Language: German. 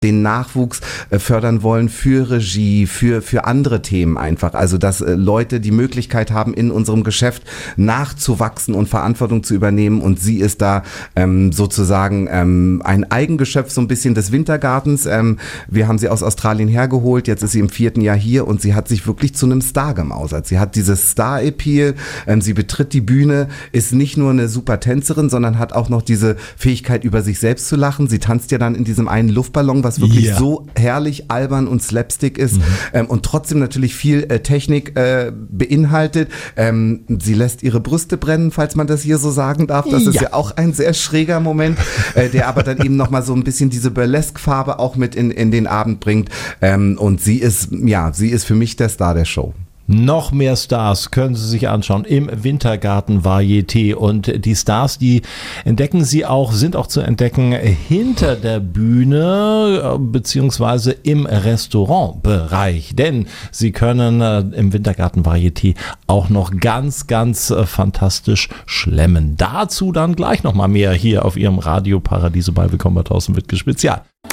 den Nachwuchs fördern wollen für Regie, für andere Themen einfach. Also dass Leute die Möglichkeit haben, in unserem Geschäft nachzuwachsen und Verantwortung zu übernehmen, und sie ist da sozusagen ein Eigengeschöpf so ein bisschen des Wintergartens. Wir haben sie aus Australien hergeholt, jetzt ist sie im 4. Jahr hier und sie hat sich wirklich zu einem Star gemausert. Sie hat dieses Star-Appeal, sie betritt die Bühne, ist nicht nur eine super Tänzerin, sondern hat auch noch diese Fähigkeit, über sich selbst zu lachen. Sie tanzt ja dann in diesem einen Luftballon, was wirklich so herrlich albern und Slapstick ist, und trotzdem natürlich viel Technik beinhaltet. Sie lässt ihre Brüste brennen, falls man das hier so sagen darf. Das ist ja auch ein sehr schräger Moment, der aber dann eben nochmal so ein bisschen diese Burlesque-Farbe auch mit in den Abend bringt. Und sie ist für mich der Star der Show. Noch mehr Stars können Sie sich anschauen im Wintergarten Varieté, und die Stars, die sind auch zu entdecken hinter der Bühne beziehungsweise im Restaurantbereich, denn Sie können im Wintergarten Varieté auch noch ganz, ganz fantastisch schlemmen. Dazu dann gleich nochmal mehr hier auf Ihrem Radio Paradiso bei Willkommen bei Thorsten Wittke Spezial.